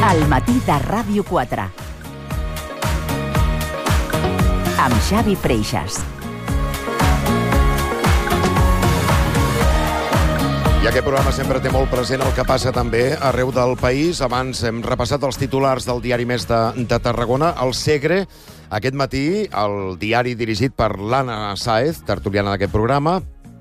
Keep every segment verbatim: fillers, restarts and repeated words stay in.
Al matí de Ràdio quatre. Amb Xavi Freixas. I aquest programa sempre té molt present el que passa també arreu del país. Abans hem repassat els titulars del diari Més de, de Tarragona. El Segre, aquest matí, el diari dirigit per l'Anna Sáez, tertuliana d'aquest programa,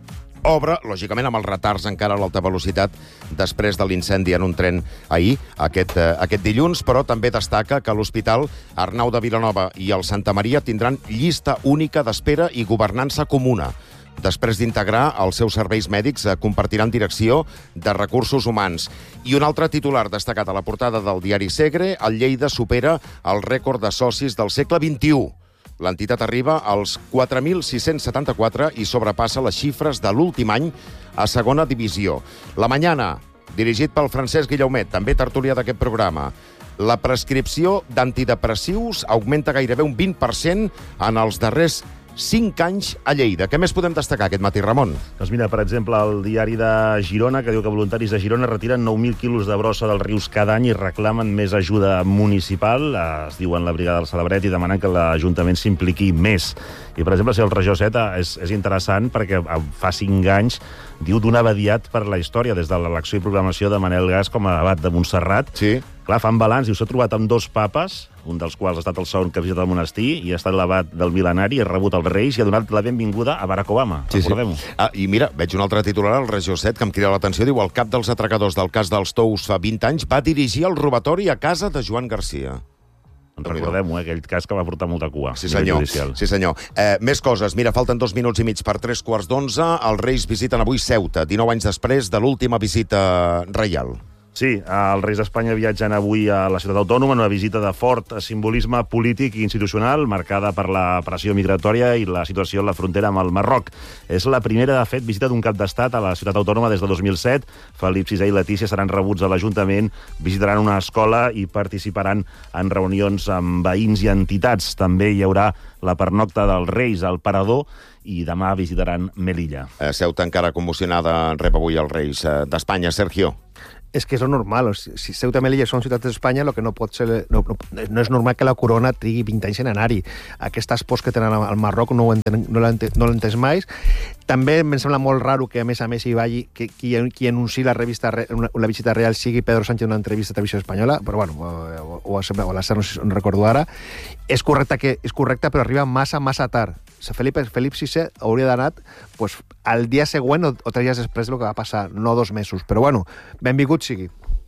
obre, lògicament, amb els retards encara a l'alta velocitat després de l'incendi en un tren ahir, aquest, eh, aquest dilluns, però també destaca que l'Hospital Arnau de Vilanova i el Santa Maria tindran llista única d'espera i governança comuna. Després d'integrar els seus serveis mèdics, eh, compartiran direcció de recursos humans. I un altre titular destacat a la portada del diari Segre, el Lleida supera el rècord de socis del segle vint-i-u. L'entitat arriba als quatre mil sis-cents setanta-quatre i sobrepassa les xifres de l'últim any a segona divisió. La Mañana, dirigit pel Francesc Guillaumet, també tertulià d'aquest programa. La prescripció d'antidepressius augmenta gairebé un vint per cent en els darrers cinc anys a Lleida. Què més podem destacar aquest matí, Ramon? Doncs mira, per exemple, el diari de Girona, que diu que voluntaris de Girona retiren nou mil quilos de brossa dels rius cada any i reclamen més ajuda municipal. Es diuen la Brigada del Celebret i demanen que l'Ajuntament s'impliqui més. I, per exemple, si el Regió set és, és interessant perquè fa cinc anys diu d'un abadiat per la història, des de l'elecció i programació de Manel Gas com a abat de Montserrat. Sí. Clar, fan balanç, diu, s'ha trobat amb dos papes, un dels quals ha estat el segon que ha visitat el monestir i ha estat l'abat del mil·lenari, ha rebut els reis i ha donat la benvinguda a Barack Obama. Sí, recordem-ho. Sí. Ah, I mira, veig un altre titular al Regió set que em crida l'atenció. Diu, el cap dels atracadors del cas dels Tous fa vint anys va dirigir el robatori a casa de Joan Garcia. Recordem-ho, eh, aquell cas que va portar molta cua. Sí, senyor. Sí, senyor. Eh, més coses. Mira, falten dos minuts i mig per tres quarts d'onze. Els Reis visiten avui Ceuta, dinou anys després de l'última visita reial. Sí, els Reis d'Espanya viatgen avui a la ciutat autònoma en una visita de fort simbolisme polític i institucional, marcada per la pressió migratòria i la situació a la frontera amb el Marroc. És la primera, de fet, visita d'un cap d'estat a la ciutat autònoma des de dos mil set. Felip sisè i Letícia seran rebuts a l'Ajuntament, visitaran una escola i participaran en reunions amb veïns i entitats. També hi haurà la pernocta dels Reis al Parador i demà visitaran Melilla. Eh, Ceuta encara commocionada rep avui els Reis eh, d'Espanya. Sergio. És que és lo normal. Si Ceuta i Melilla són ciutats d'Espanya, el que no pot ser... No, no, no és normal que la corona trigui vint anys en anar-hi. Aquestes pors que tenen al Marroc no, enten, no l'he entès mai. També em sembla molt raro que, a més a més, hi vagi, que qui, qui anunciï la, revista, la visita real sigui Pedro Sánchez en una entrevista a Televisió Espanyola, però bueno, o, o, o a la SER, no sé si no recordo ara. És correcte, que, és correcte, però arriba massa, massa tard. Felip, Felip sisè hauria d'anar pues, el dia següent o, o tres dies després del que va passar, no dos mesos. Però bueno, benvingut sigui.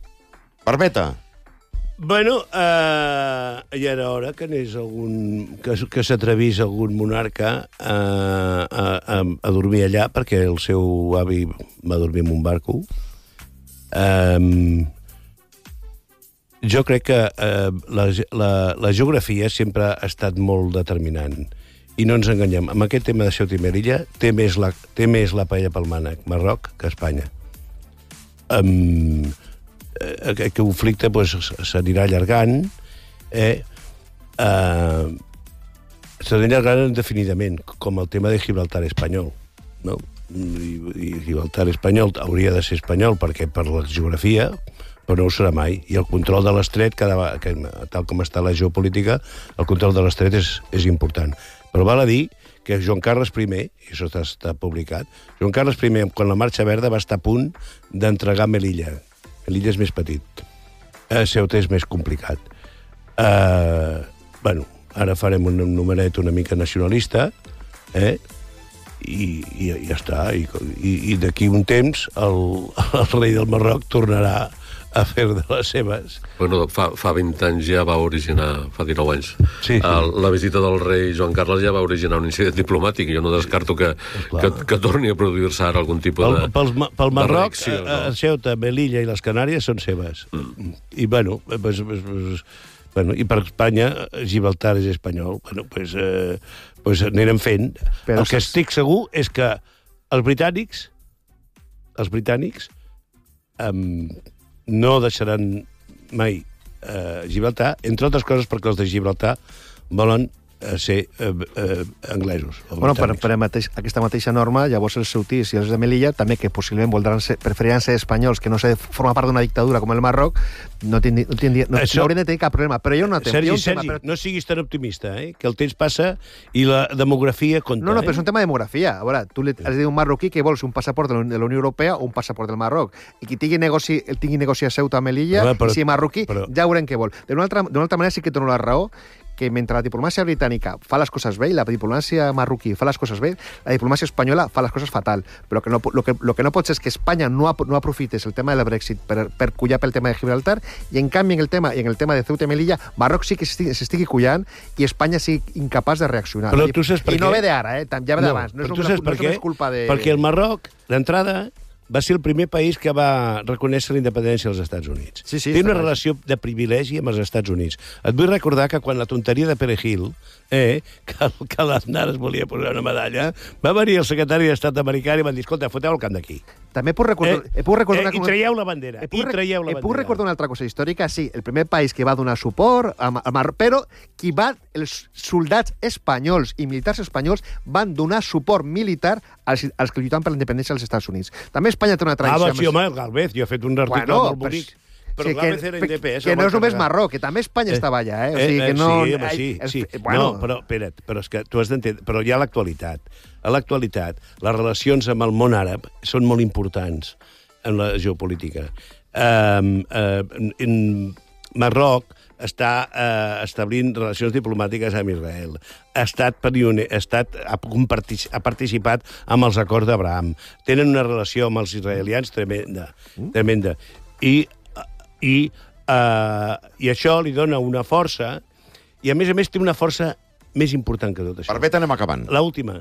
Barbeta. Bueno, eh, ja era hora que anés algun... que, que s'atrevís algun monarca a, a, a, a dormir allà, perquè el seu avi va dormir en un barco. Eh, jo crec que eh, la, la, la geografia sempre ha estat molt determinant. I no ens enganyem, amb aquest tema de Ceuta i Melilla té més la, té més la paella pel mànec Marroc que Espanya. Um, aquest conflicte pues, s'anirà allargant, eh? Uh, s'anirà allargant indefinidament, com el tema de Gibraltar espanyol. No? I, i Gibraltar espanyol hauria de ser espanyol perquè per la geografia, però no ho serà mai. I el control de l'estret, cada, que, tal com està la geopolítica, el control de l'estret és, és important. Però val a dir que Joan Carles primer, i això està, està publicat, Joan Carles primer, quan la Marxa Verda va estar a punt d'entregar Melilla. Melilla és més petit. Eh, Ceuta és més complicat. Eh, bueno, ara farem un numeret una mica nacionalista, eh? I, i ja està. I, i, i d'aquí un temps el, el rei del Marroc tornarà a fer de les seves. Bueno, fa, fa vint anys ja va originar, fa dinou anys, sí, sí. El, la visita del rei Joan Carles ja va originar un incident diplomàtic. Jo no descarto que, que, que torni a produir-se ara algun tipus de... Pel, pel, pel Marroc, reacció, no? Ceuta, Melilla i les Canàries són seves. Mm. I, bueno, pues, pues, pues, bueno, i per Espanya, Gibraltar és espanyol. Bueno, pues, eh, pues anirem fent. Però el que estic segur és que els britànics, els britànics, um, no deixaran mai eh, Gibraltar, entre altres coses perquè els de Gibraltar volen a ser eh, eh, anglesos. Bueno, per, per mateix, aquesta mateixa norma, llavors els ceutís i els de Melilla, també que possiblement voldran ser, preferiran ser espanyols, que no se forma part d'una dictadura com el Marroc, no, tindri, no, tindri, no, Això... no haurien de tenir cap problema. Però jo no tenc... Sergi, un Sergi, tema, però... no siguis tan optimista, eh? Que el temps passa i la demografia compta. No, no, eh? però és un tema de demografia. A veure, tu li has de dir a un marroquí que vols un passaport de la Unió Europea o un passaport del Marroc. I qui tingui negoci, el tingui negoci a Ceuta, a Melilla, veure, però, i si és marroquí, però... ja veurem què vol. D'una altra, d'una altra manera sí que dono la raó que mentre la diplomàcia britànica fa les coses bé i la diplomàcia marroquí fa les coses bé, la diplomàcia espanyola fa les coses fatal. Però que no, lo, que, lo que no pot ser és que Espanya no, ap no aprofites el tema del Brexit per, per cullar pel tema de Gibraltar i, en canvi, en el tema, i en el tema de Ceuta i Melilla, Marroc sí que s'estigui cullant i Espanya sigui incapaç de reaccionar. Però tu saps per I no què? ve d'ara, eh? Ja ve d'abans. No, no, és tu una, saps per no què? és culpa de... Perquè el Marroc, d'entrada, va ser el primer país que va reconèixer la independència dels Estats Units. Sí, sí, Té una clar. relació de privilegi amb els Estats Units. Et vull recordar que quan la tonteria de Perejil, eh, que, que l'Aznar es volia posar una medalla, va venir el secretari d'Estat americà i van dir, escolta, foteu el camp d'aquí. També puc recordar... Eh, eh, puc recordar eh, una... I traieu la bandera. Eh, puc, I traieu la eh, bandera. puc recordar una altra cosa històrica? Sí, el primer país que va donar suport a, a Marroc, però qui va, els soldats espanyols i militars espanyols van donar suport militar als, als que lluitaven per la independència dels Estats Units. També Espanya té una Ah, tradició... va, sí, home, el Galvez, jo he fet un article Bueno, molt bonic. Però sí, el Galvez era que, independent. que no és només Marroc, que també Espanya eh, estava allà, eh? O sigui, eh, que no... sí, home, sí, ai, sí. eh, Bueno, no, però, espera't, però és que tu has d'entendre... Però hi ha l'actualitat. A l'actualitat, les relacions amb el món àrab són molt importants en la geopolítica. Um, uh, en Marroc està eh, establint relacions diplomàtiques amb Israel. Ha estat pioner, ha, estat, ha, ha participat amb els acords d'Abraham. Tenen una relació amb els israelians tremenda. Mm. tremenda. I, i, eh, I això li dona una força, i a més a més té una força més important que tot això. Barbeta, anem acabant. L'última.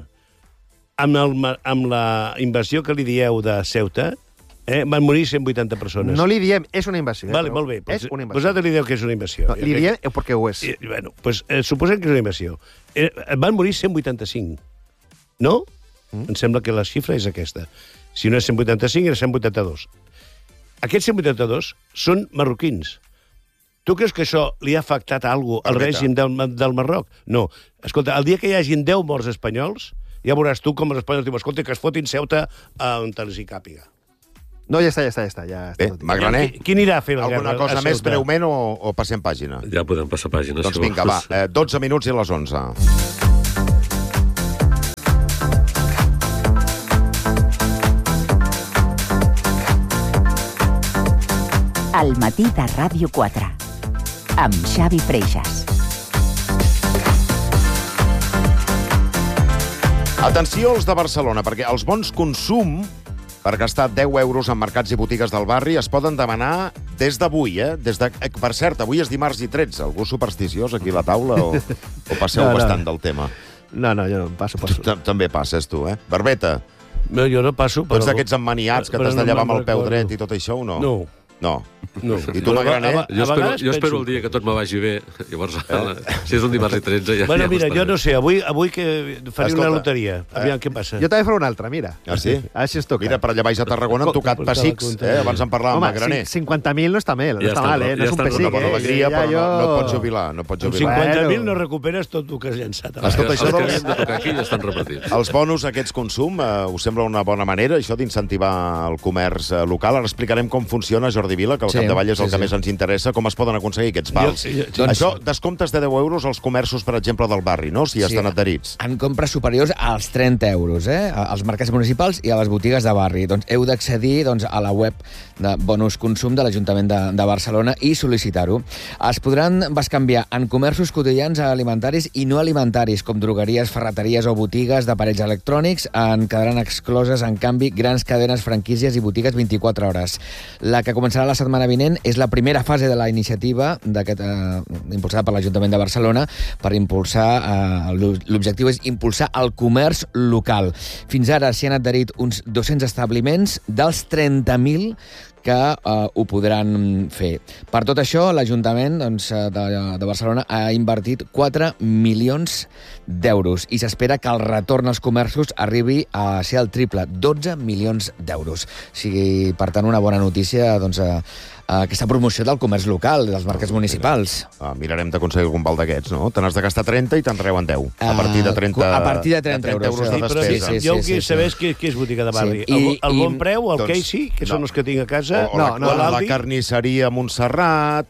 Amb, el, amb la invasió que li dieu de Ceuta, Eh, van morir cent vuitanta persones. no li diem, és una invasió. Vale, eh, molt bé. És Pues, una invasió. vosaltres li dieu que és una invasió. No, li diem perquè ho és. I, bueno, pues, eh, suposem que és una invasió. Eh, van morir cent vuitanta-cinc. No? Mm. Em sembla que la xifra és aquesta. Si no és cent vuitanta-cinc, era cent vuitanta-dos. Aquests cent vuitanta-dos són marroquins. Tu creus que això li ha afectat a alguna cosa al règim del, del Marroc? No. Escolta, el dia que hi hagin deu morts espanyols, ja veuràs tu com els espanyols diuen, escolta, que es fotin Ceuta on els hi càpiga. No, ja està, ja està, ja està. Ja Bé, està Magraner, Qui, qui anirà a fer la alguna guerra cosa a més Ceuta? breument o, o passem pàgina? Ja podem passar pàgines. Doncs si vinga, va, vols. eh, dotze minuts i les onze. Al matí de Ràdio quatre. Amb Xavi Freixas. Atenció als de Barcelona, perquè els bons consum per gastar deu euros en mercats i botigues del barri es poden demanar des d'avui, eh? Des de... Per cert, avui és dimarts i tretze. Algú supersticiós aquí a la taula o, o passeu No, no. bastant del tema? No, no, jo no, passo, Tu passo. ta- també passes, tu, eh? Barbeta, No, jo no passo, tu però... ets d'aquests emmaniats que però t'has de no llevar me'n amb el peu recordo. dret i tot això o no? No. No. No. I tu, Magraner? A- a- Jo a espero, vegades jo espero penso el dia que tot me vagi bé. Llavors, eh? si és un dimarts i tretze, ja... Bueno, ja mira, m'estaré. jo no sé, avui, avui que faria Escolta, una loteria. Aviam què passa. Jo també faré una altra, mira. Ah, sí? A veure si es toca. Mira, per allà baix a Tarragona han tocat Porta la pessics, compta. eh? Abans en parlàvem Home, amb Magraner. cin- cinquanta mil no està mal, no Ja està està, mal, eh? ja No és un està, pessic, Una bona eh? alegria, Ja però no, jo- no et pots jubilar. No et pots Amb jubilar. cinquanta mil Bueno. no recuperes tot el que has llançat. Escolta, Els això que dels- havien de tocar aquí ja estan repetits. Els bonus aquests consum, eh, us sembla una bona manera, això d'incentivar el comerç eh, local? Ara explicarem com funciona, Jordi Vila, que al Sí, capdavall és el sí, que sí. més ens interessa, com es poden aconseguir aquests vals. Jo- jo- Doncs- Això, descomptes de deu euros als comerços, per exemple, del barri, no? Si ja estan adherits. En compres superiors als trenta euros, eh? als mercats municipals i a les botigues de barri. Doncs heu d'accedir doncs, a la web de Bonus Consum de l'Ajuntament de, de Barcelona i sol·licitar-ho. Es podran bescanviar en comerços quotidians alimentaris i no alimentaris, com drogueries, ferreteries o botigues d'aparells electrònics. En quedaran excloses, en canvi, grans cadenes, franquícies i botigues vint-i-quatre hores. La que començarà la setmana vinent és la primera fase de la iniciativa d'aquest, eh, impulsada per l'Ajuntament de Barcelona per impulsar, eh, l'objectiu és impulsar el comerç local. Fins ara s'hi han adherit uns dos-cents establiments dels trenta mil que eh, ho podran fer. Per tot això, l'Ajuntament doncs, de, de Barcelona ha invertit quatre milions d'euros i s'espera que el retorn als comerços arribi a ser el triple, dotze milions d'euros. O sigui, per tant, una bona notícia doncs, eh, aquesta promoció del comerç local, dels mercats municipals. Ah, mirarem d'aconseguir algun val d'aquests, no? Te n'has de gastar trenta i te'n reuen deu. A partir de trenta, a partir de trenta, de trenta euros de euros, despesa. sí, sí, Jo sí, vull sí, saber sí. què, què és botiga de barri. Sí. El, I- el i- Bon Preu, el doncs, Casey, que no. són els que tinc a casa, O, o, No, la, no, o la, la l'Aldi. carnisseria Montserrat...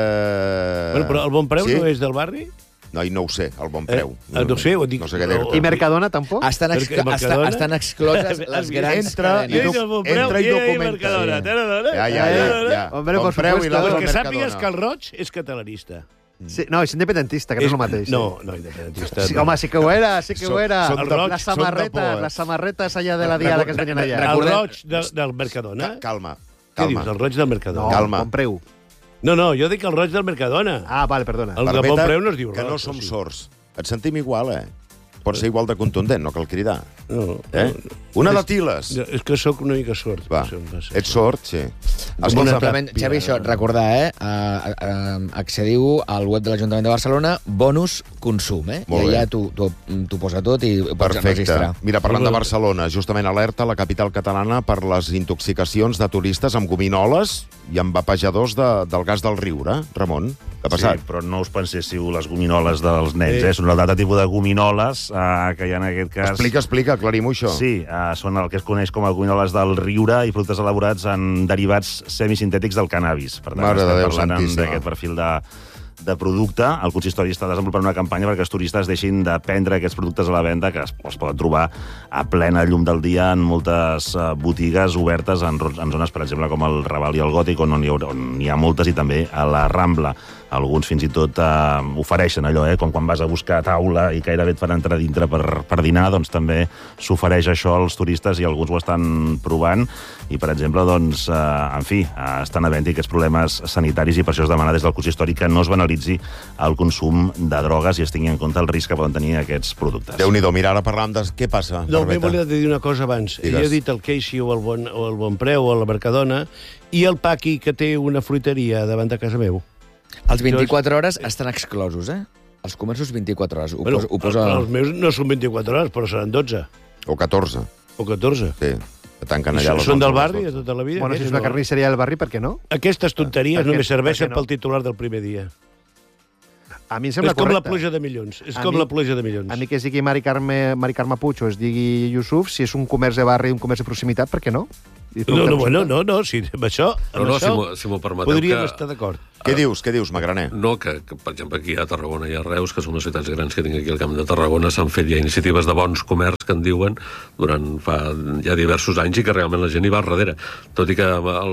Eh... Bueno, però el Bon Preu sí? no és del barri? No, i no ho sé, el Bon Preu. Eh, no sé, ho dic- No sé què no, dir-te. I Mercadona, tampoc? Estan, Perquè exclo Mercadona- estan, estan excloses les Has vist? grans Entra Jo i cadenes. dic el Bon Preu entra i i ell documenta. Mercadona. Sí. Tararara, Ja, ja, ja. tararara. ja. Hombre, Bon por Preu i supuesto. l'altre Pues que Mercadona. sàpigues que el Roig és catalanista. Sí, no, és independentista, que no és el mateix. No, no, independentista. Sí, home, sí que ho era, sí que ho Soc- era. soc de- les soc de samarretes, por, eh? les samarretes allà de la diada que es venien allà. El Recordem- Roig de, del Mercadona? Ca- Calma, Què dius, calma. el Roig del No, Mercadona? Calma. Bon preu. No, no, jo dic el Roig del Mercadona. Ah, vale, perdona. El de Barbeta, Bon Preu no es diu que Roig. no som o sigui. sords. Et sentim igual, eh? Pot ser igual de contundent, no cal cridar. No, Eh? Una de tiles. no, és que sóc una mica sord. Va, Això em fa ser. ets sord, sí. Escolta, Escolta, simplement, Xavi, això, recordar, eh? Uh, uh, accediu al web de l'Ajuntament de Barcelona, bonus consum, eh? Molt I bé. allà t'ho posa tot i ho pots perfecte. registrar. Mira, parlant de Barcelona, justament alerta la capital catalana per les intoxicacions de turistes amb gominoles i amb vapejadors de, del gas del Riure. Ramon, què ha passat? Sí, però no us penséssiu les gominoles dels nens, eh? Són un altre tipus de gominoles eh, que hi ha en aquest cas... Explica, explica, aclarim-ho, això. Sí, eh, són el que es coneix com a gominoles del Riure i productes elaborats en derivats semisintètics del cannabis. Per tant, Mare de estem Déu parlant santíssima. d'aquest perfil de, de producte. El consistori està desenvolupant una campanya perquè els turistes deixin de prendre aquests productes a la venda, que es, es poden trobar a plena llum del dia en moltes uh, botigues obertes en, en zones, per exemple, com el Raval i el Gòtic, on, on, hi ha, on hi ha moltes, i també a la Rambla. Alguns fins i tot eh, ofereixen allò, eh, com quan vas a buscar taula i gairebé et fan entrar dintre per, per dinar, doncs també s'ofereix això als turistes i alguns ho estan provant i, per exemple, doncs, eh, en fi, eh, estan havent-hi aquests problemes sanitaris i per això es demana des del consistori que no es banalitzi el consum de drogues i es tingui en compte el risc que poden tenir aquests productes. Déu-n'hi-do, mira, ara parlàvem de... Què passa, No, m'he Barbeta? volia dir una cosa abans. Digues. Jo he dit el Casey o el Bon, o el bon Preu o la Mercadona i el Paqui, que té una fruiteria davant de casa meu. Els vint-i-quatre hores estan exclosos, eh? Els comerços vint-i-quatre hores. Ho, Bueno, posa, ho posa... el- els meus no són vint-i-quatre hores, però seran dotze O catorze, o catorze. sí. Que tanquen allà a les Són onze, del a les barri dotze. de tota la vida? Bueno, si aquests, és una no? carnisseria del barri, per què no? Aquestes tonteries Per què- només serveixen per què no? pel titular del primer dia. A mi em sembla És com la correcte. pluja de milions. És A com mi- la pluja de milions. A mi que es digui Mari Carme, Mari Carme Puig o es digui Yusuf, si és un comerç de barri i un comerç de proximitat, per què no? I No, no, bueno, no, no, sí, amb això, No, amb no, si això m'ho si m'ho permeteu podríem que... estar d'acord. Què dius, què dius, Magraner? No, que, que, per exemple, aquí a Tarragona i a Reus, que són les ciutats grans que tinc aquí al Camp de Tarragona, s'han fet ja iniciatives de bons comerç, que en diuen, durant fa ja diversos anys, i que realment la gent hi va al darrere. Tot i que,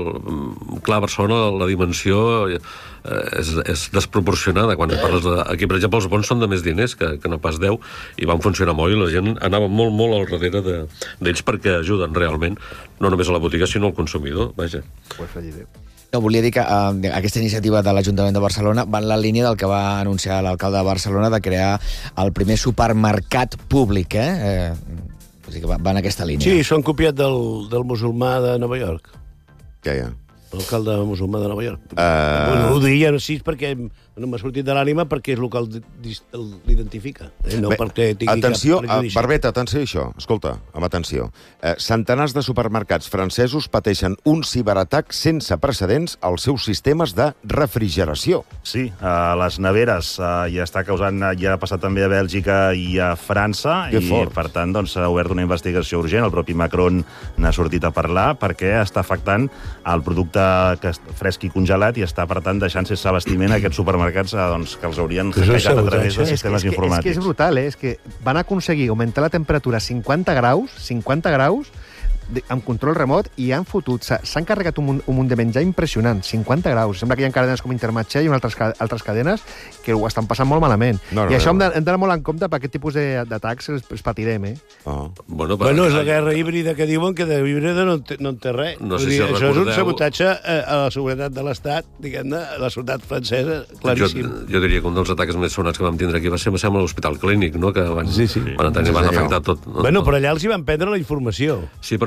el, clar, a Barcelona la dimensió eh, és, és desproporcionada. Quan parles de... Aquí, per exemple, els bons són de més diners que, que no pas deu, i van funcionar molt, i la gent anava molt, molt al darrere de- d'ells de, perquè ajuden realment, no només a la botiga, sinó al consumidor, vaja. Pues allí bé. No, volia dir que uh, aquesta iniciativa de l'Ajuntament de Barcelona va en la línia del que va anunciar l'alcalde de Barcelona de crear el primer supermercat públic, eh? eh o sigui que va, va en aquesta línia. Sí, s'han copiat del, del musulmà de Nova York. Què hi ha? L'alcalde musulmà de Nova York. Uh... Bueno, ho diria així perquè no m'ha sortit de l'ànima perquè és el que el dis- el- l'identifica. Eh? No Bé, perquè tingui atenció, cap a, prejudici. Barbeta, atenció a això. Escolta, amb atenció. Eh, centenars de supermercats francesos pateixen un ciberatac sense precedents als seus sistemes de refrigeració. Sí, a les neveres uh, ja està causant, ja ha passat també a Bèlgica i a França, Que i fort. per tant doncs, s'ha obert una investigació urgent. El propi Macron n'ha sortit a parlar perquè està afectant el producte que és fresc i congelat i està, per tant, deixant sense abastiment aquests supermercats eh, doncs, que els haurien Però això és hackejat a través sabotatge. de És que, sistemes és, que, és que informàtics. és brutal, eh? És que van aconseguir augmentar la temperatura a cinquanta graus, cinquanta graus, de, amb control remot, i han fotut, s'ha- s'han carregat un, munt- un munt de menjar impressionant, cinquanta graus. Sembla que hi ha cadenes com Intermarché i altres, ca- altres cadenes que ho estan passant molt malament. No, no, I això no. hem de- hem d'anar molt en compte per aquest tipus de- d'atacs els, els patirem, eh? Oh. Bueno, Bueno, és la guerra híbrida que diuen que de híbrida no, en té- no en té res. No sé Vull si dir, això és un recordeu- sabotatge a, a la seguretat de l'Estat, diguem-ne, a la societat francesa, Jo, claríssim. jo diria que un dels atacs més sonats que vam tindre aquí va ser, em sembla, l'Hospital Clínic, no? Que van, Sí, sí. van, tenir, Sí, van senyor. afectar tot. Bueno, però allà els hi van prendre la informació. Sí, però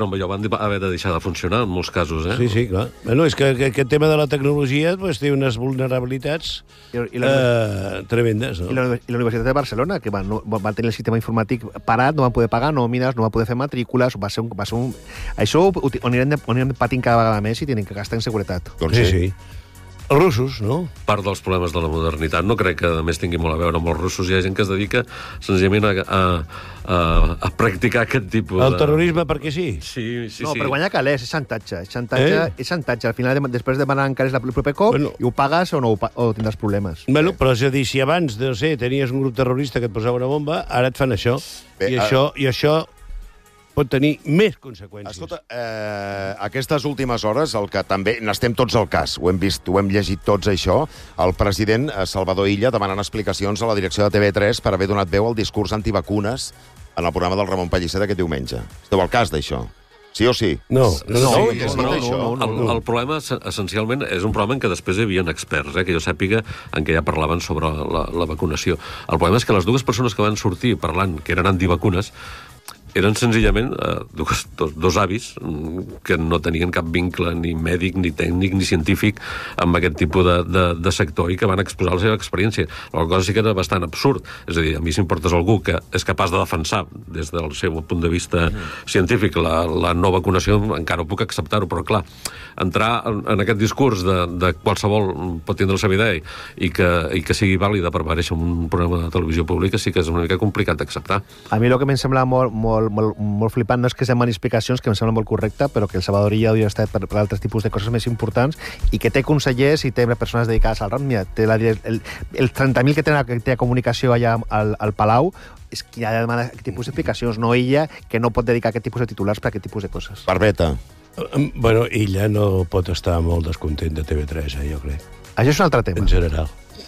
amb allò van haver de deixar de funcionar en molts casos, eh? Sí, sí, clar. Bueno, és que, que aquest tema de la tecnologia pues, té unes vulnerabilitats I, i la, eh, tremendes, I no? la, I la Universitat de Barcelona, que van, no, van tenir el sistema informàtic parat, no van poder pagar nòmines, no van poder fer matrícules, va ser un... Va ser un... Això ho, ho anirem, de, ho anirem patint cada vegada més i tenen que gastar en seguretat. Doncs Sí, sí. sí. Els russos, no? Part dels problemes de la modernitat. No crec que, a més, tingui molt a veure amb els russos. Hi ha gent que es dedica senzillament a, a, a, a practicar aquest tipus El de... terrorisme perquè sí. Sí, sí, no, sí. per guanyar calés, és xantatge. És xantatge, Eh? és xantatge. Al final, de, després demanar calés el proper cop, Bueno. i ho pagues o no ho pa o tindràs problemes. Bueno, però és a dir, si abans, no sé, tenies un grup terrorista que et posava una bomba, ara et fan això. Bé, I, a- això I això pot tenir més conseqüències. Escolta, eh, aquestes últimes hores, el que també n'estem tots al cas, ho hem vist, ho hem llegit tots, això, el president eh, Salvador Illa demanant explicacions a la direcció de T V tres per haver donat veu al discurs antivacunes en el programa del Ramon Pellicer d'aquest diumenge. Esteu al cas d'això? Sí o sí? No, No, no, no, sí, és no, això. no, no, el, el problema, es- essencialment, és un problema en què després hi havia experts, eh, que jo sàpiga, en què ja parlaven sobre la, la vacunació. El problema és que les dues persones que van sortir parlant, que eren antivacunes, eren senzillament eh, dos, dos, dos avis mm, que no tenien cap vincle ni mèdic, ni tècnic, ni científic amb aquest tipus de, de, de sector i que van exposar la seva experiència. La cosa sí que era bastant absurd. És a dir, a mi si em portes algú que és capaç de defensar des del seu punt de vista científic la, la no vacunació, encara ho puc acceptar-ho, però clar, entrar en, en aquest discurs de, de qualsevol pot tindre la seva idea i que, i que sigui vàlida per aparèixer en un programa de televisió pública sí que és una mica complicat d'acceptar. A mi el que em sembla molt, molt, molt, molt flipant no és que es demanin explicacions, que em sembla molt correcte, però que el Salvador Illa hauria estat per, per altres tipus de coses més importants i que té consellers i té persones dedicades al ram. Mira, té la, el, el trenta mil que té, que té a comunicació allà al, al Palau és qui ha de demanar aquest tipus d'explicacions, no ella, que no pot dedicar aquest tipus de titulars per aquest tipus de coses. Barbeta. Eh, Bueno, ella no pot estar molt descontent de T V tres, eh, jo crec, Això és un altre tema. en general.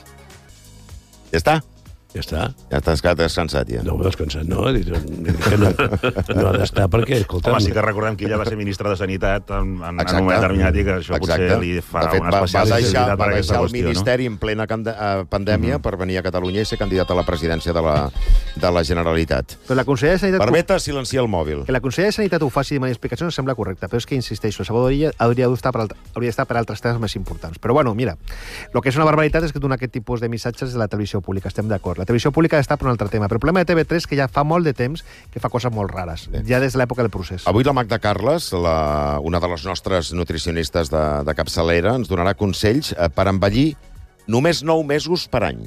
Ja està? Ja està. Ja t'has quedat descansat, ja. No m'he descansat, no. He dit, que no, no ha d'estar perquè, escolta... Home, sí que recordem que ella va ser ministre de Sanitat en, en, en Exacte. un moment determinat i que això Exacte. potser li fa de fet, una va, especial va deixar, sensibilitat va per aquesta deixar el qüestió, Ministeri en plena canda- eh, pandèmia per venir a Catalunya i ser candidat a la presidència de la, de la Generalitat. Però la consellera de Sanitat... Barbeta, silencia el mòbil. Que la consellera de Sanitat ho faci i demani explicacions em sembla correcte, però és que, insisteixo, el Salvador Illa hauria d'estar per, alt- hauria d'estar per altres temes més importants. Però, bueno, mira, el que és una barbaritat és que donar aquest tipus de missatges de la televisió pública, estem d'acord. La televisió pública ha d'estar per un altre tema, però el problema de T V tres és que ja fa molt de temps que fa coses molt rares, ja des de l'època del procés. Avui la Magda Carles, la, una de les nostres nutricionistes de, de capçalera, ens donarà consells eh, per envellir només nou mesos per any.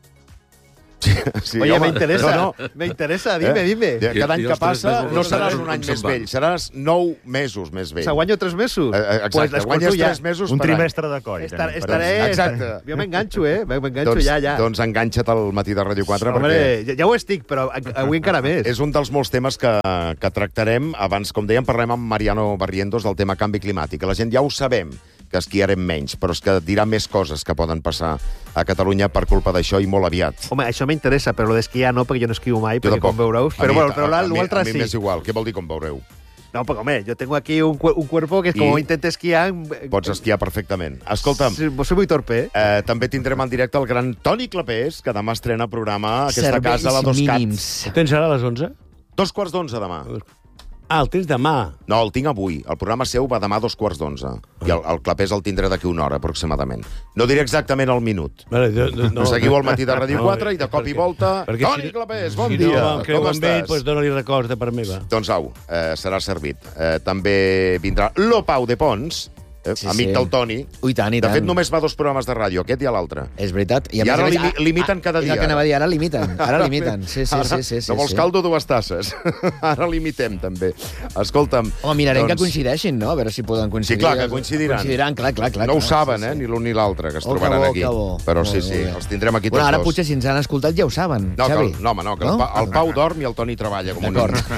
Sí, sí, Oye, home, me interesa, no, no. me interesa, dime, Eh? dime. Cada any I que els tres passa mesos no seràs restantes, un any com se'n més van? vell, seràs nou mesos més vell. Se guanyo tres mesos? Eh, eh, exacte, Pues les guanyes conto ja. tres mesos Un per any. trimestre de coll. Estar, tenim, per estaré... exemple. Exacte. Jo m'enganxo, eh? M'enganxo Doncs, ja, ja. doncs enganxa't al matí de Ràdio quatre, Hombre, perquè ja, ja ho estic, però avui encara més. és un dels molts temes que, que tractarem. Abans, com dèiem, parlem amb Mariano Barrientos del tema canvi climàtic. La gent ja ho sabem, que esquiarem menys, però és que dirà més coses que poden passar a Catalunya per culpa d'això i molt aviat. Home, això m'interessa, però lo d'esquiar no, perquè jo no esquio mai, Jo perquè tampoc. com veureu... A Però, mi- bueno, però a- a mi- l'altre A mi sí. m'és igual. Què vol dir com veureu? No, perquè, home, jo tengo aquí un, cu- un cuerpo que es como I- intente esquiar... Pots esquiar perfectament. Escolta'm, Sí, soy muy torpe, eh? eh, també tindrem en directe el gran Toni Clapés, que demà estrena programa a aquesta Serveis casa, a la Dos Cats. mínims. Ho tens ara a les onze? Dos quarts d'onze demà. Ah, el tens demà. No, el tinc avui. El programa seu va demà a dos quarts d'onze. I el, el Clapés el tindré d'aquí una hora, aproximadament. No diré exactament el minut. Vale, no, no, no. Seguiu al matí de Ràdio No, quatre i de cop i perquè- volta... perquè Toni si- Clapés, bon si dia! no em creu Com amb ell, estàs? doncs dona-li records de part meva. Doncs au, eh, serà servit. Eh, també vindrà Lo Pau de Pons, eh, Sí, amic sí. del Toni. Ui, tant, i De tant. fet, només va a dos programes de ràdio, aquest i a l'altre. És veritat. I a més ara a més, limi- ah, limiten ah, cada És dia, el que ara. anava a dir, ara limiten. Ara limiten, sí, sí, Ara, sí. sí, sí no vols sí. caldo, dues tasses. Ara limitem, també. Escolta'm... Home, mirarem doncs, que coincideixin, no? A veure si poden Sí, coincidir. clar, que coincidiran. Coincidiran, clar, clar. clar No ho clar, saben, sí, eh, sí. ni l'un ni l'altre, que es Oh, que trobaran bo, aquí. que bo. Però Molt sí, bé, sí, molt bé. els tindrem aquí tots Bueno, ara dos. potser si ens han escoltat ja ho saben, No, que Xavi. el, no, home, no, que el, pa, el Pau dorm i el Toni treballa com un,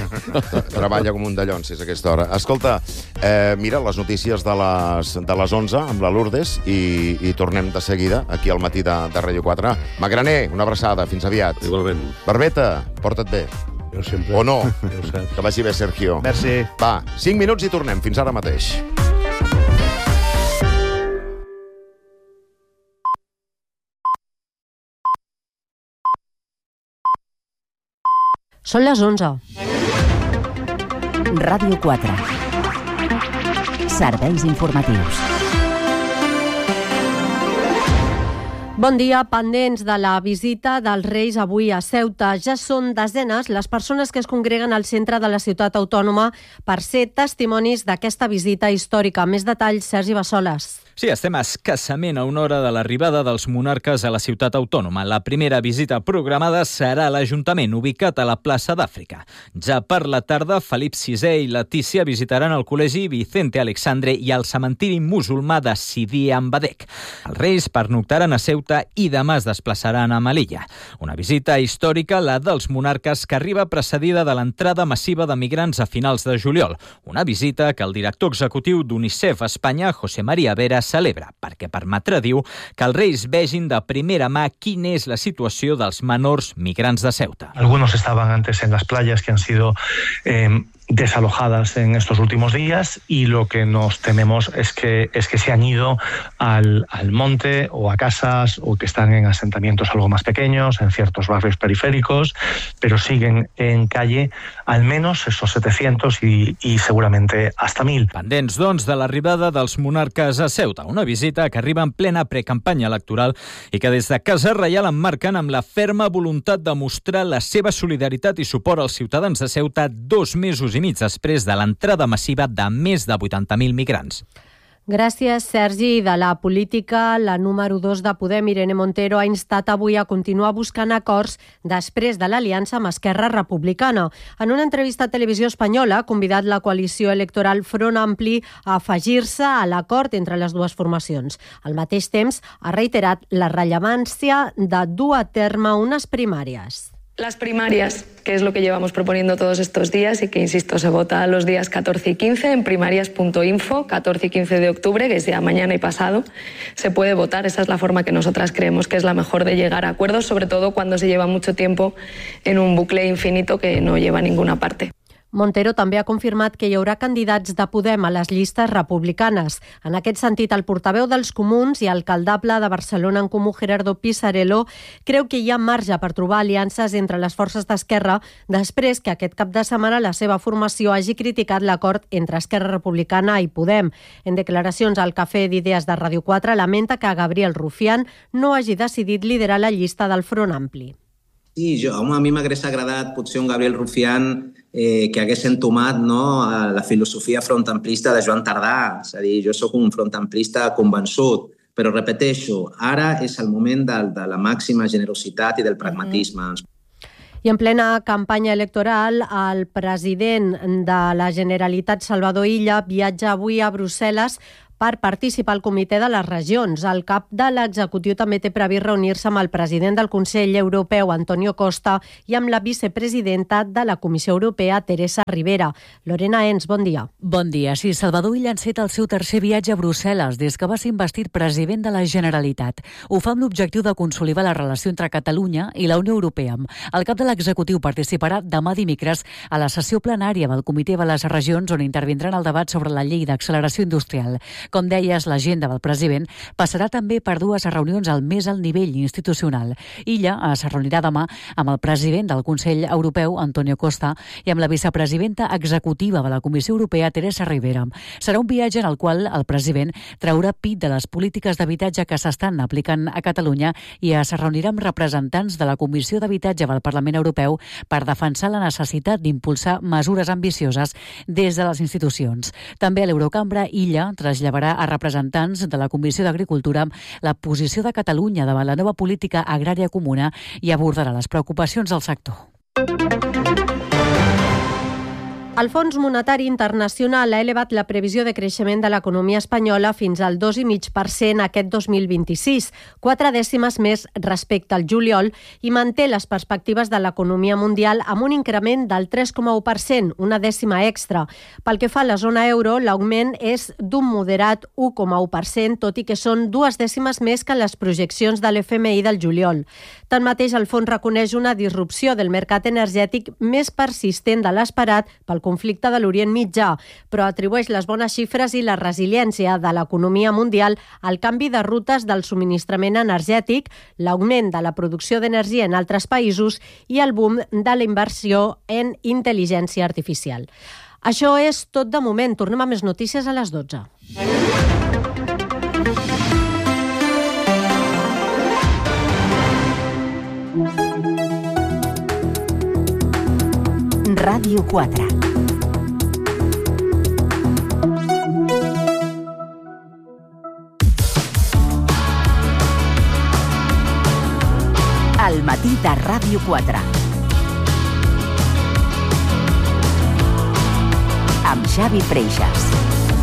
treballa com un dallonsis a aquesta hora. Escolta, eh, mira, les notícies de les, de les onze amb la Lourdes i, i tornem de seguida aquí al matí de, de Ràdio quatre. Magraner, una abraçada, fins aviat. Igualment. Barbeta, porta't bé. Jo sempre... O no? Ja ho saps. Que vagi bé, Sergio. Merci. Va, cinc minuts i tornem. Fins ara mateix. Són les onze. Ràdio quatre. Serveis informatius. Bon dia, pendents de la visita dels Reis avui a Ceuta. Ja són desenes les persones que es congreguen al centre de la ciutat autònoma per ser testimonis d'aquesta visita històrica. Més detalls, Sergi Bassoles. Sí, estem a escassament a una hora de l'arribada dels monarques a la ciutat autònoma. La primera visita programada serà a l'Ajuntament, ubicat a la plaça d'Àfrica. Ja per la tarda, Felip sisè i Letícia visitaran el Col·legi Vicente Alexandre i el cementiri musulmà de Sidi Ambadec. Els Reis pernoctaran a Ceuta i demà es desplaçaran a Melilla. Una visita històrica, la dels monarques, que arriba precedida de l'entrada massiva de migrants a finals de juliol. Una visita que el director executiu d'UNICEF Espanya, José María Vera, celebra, perquè permetrà, diu, que els Reis vegin de primera mà quina és la situació dels menors migrants de Ceuta. Algunos estaban antes en las playas que han sido eh, desalojadas en estos últimos días y lo que nos tememos es que, es que se han ido al, al monte o a casas o que están en asentamientos algo más pequeños, en ciertos barrios periféricos, pero siguen en calle al menos esos setecientos y, y seguramente hasta mil. Pendents, doncs, de l'arribada dels monarques a Ceuta, una visita que arriba en plena precampanya electoral i que des de Casa Reial emmarquen amb la ferma voluntat de mostrar la seva solidaritat i suport als ciutadans de Ceuta dos mesos i mig després de l'entrada massiva de més de vuitanta mil migrants. Gràcies, Sergi. De la política, la número dos de Podem, Irene Montero, ha instat avui a continuar buscant acords després de l'aliança amb Esquerra Republicana. En una entrevista a Televisió Espanyola, ha convidat la coalició electoral Front Ampli a afegir-se a l'acord entre les dues formacions. Al mateix temps, ha reiterat la rellevància de dur a terme unes primàries. Las primarias, que es lo que llevamos proponiendo todos estos días y que, insisto, se vota los días catorce y quince en primarias punto info, catorce y quince de octubre, que es ya mañana y pasado, se puede votar. Esa es la forma que nosotras creemos que es la mejor de llegar a acuerdos, sobre todo cuando se lleva mucho tiempo en un bucle infinito que no lleva a ninguna parte. Montero també ha confirmat que hi haurà candidats de Podem a les llistes republicanes. En aquest sentit, el portaveu dels Comuns i alcaldable de Barcelona en Comú, Gerardo Pisarello, creu que hi ha marge per trobar aliances entre les forces d'Esquerra després que aquest cap de setmana la seva formació hagi criticat l'acord entre Esquerra Republicana i Podem. En declaracions al Cafè d'Idees de Ràdio quatre, lamenta que Gabriel Rufián no hagi decidit liderar la llista del Front Ampli. Sí, jo, home, a mi m'hagués agradat potser un Gabriel Rufián eh, que hagués entomat, no, a la filosofia frontamplista de Joan Tardà. És a dir, jo sóc un frontamplista convençut, però repeteixo, ara és el moment de, de la màxima generositat i del pragmatisme. Mm. I en plena campanya electoral, el president de la Generalitat, Salvador Illa, viatja avui a Brussel·les per participar al Comitè de les Regions. El cap de l'executiu també té previst reunir-se amb el president del Consell Europeu, Antonio Costa, i amb la vicepresidenta de la Comissió Europea, Teresa Rivera. Lorena Ens, bon dia. Bon dia. Sí, Salvador Illa ha encet el seu tercer viatge a Brussel·les des que va ser investit president de la Generalitat. Ho fa amb l'objectiu de consolidar la relació entre Catalunya i la Unió Europea. El cap de l'executiu participarà demà dimecres a la sessió plenària del Comitè de les Regions, on intervindrà en el debat sobre la llei d'acceleració industrial. Com deies, l'agenda del president passarà també per dues reunions al més alt nivell institucional. Illa es reunirà demà amb el president del Consell Europeu, Antonio Costa, i amb la vicepresidenta executiva de la Comissió Europea, Teresa Rivera. Serà un viatge en el qual el president traurà pit de les polítiques d'habitatge que s'estan aplicant a Catalunya i es reunirà amb representants de la Comissió d'Habitatge del Parlament Europeu per defensar la necessitat d'impulsar mesures ambicioses des de les institucions. També a l'Eurocambra, Illa traslladarà a representants de la Comissió d'Agricultura la posició de Catalunya davant la nova política agrària comuna i abordarà les preocupacions del sector. El Fons Monetari Internacional ha elevat la previsió de creixement de l'economia espanyola fins al dos coma cinc per cent aquest dos mil vint-i-sis, quatre dècimes més respecte al juliol, i manté les perspectives de l'economia mundial amb un increment del tres coma u per cent, una dècima extra. Pel que fa a la zona euro, l'augment és d'un moderat u coma u per cent, tot i que són dues dècimes més que les projeccions de l'F M I del juliol. Tanmateix, el fons reconeix una disrupció del mercat energètic més persistent de l'esperat pel conflicte de l'Orient Mitjà, però atribueix les bones xifres i la resiliència de l'economia mundial al canvi de rutes del subministrament energètic, l'augment de la producció d'energia en altres països i el boom de la inversió en intel·ligència artificial. Això és tot de moment. Tornem a més notícies a les dotze. Ràdio quatre. Al matí de Ràdio quatre. Amb Xavi Freixas.